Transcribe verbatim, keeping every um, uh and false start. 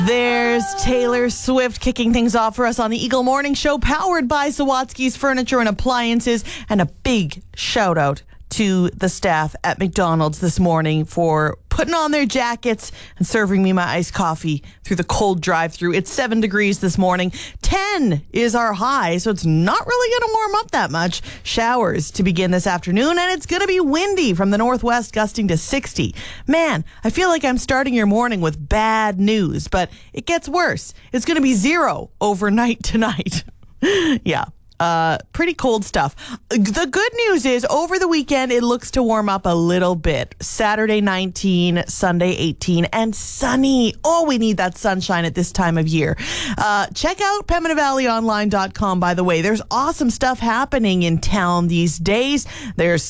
There's Taylor Swift kicking things off for us on the Eagle Morning Show, powered by Sawatsky's Furniture and Appliances. And a big shout out to the staff at McDonald's this morning for putting on their jackets and serving me my iced coffee through the cold drive-thru. It's seven degrees this morning. ten is our high, so it's not really going to warm up that much. Showers to begin this afternoon, and it's going to be windy from the northwest, gusting to sixty. Man, I feel like I'm starting your morning with bad news, but it gets worse. It's going to be zero overnight tonight. Yeah. Uh, pretty cold stuff. The good news is over the weekend, it looks to warm up a little bit. Saturday nineteen, Sunday eighteen, and sunny. Oh, we need that sunshine at this time of year. Uh, check out Pembina Valley Online dot com, by the way. There's awesome stuff happening in town these days. There's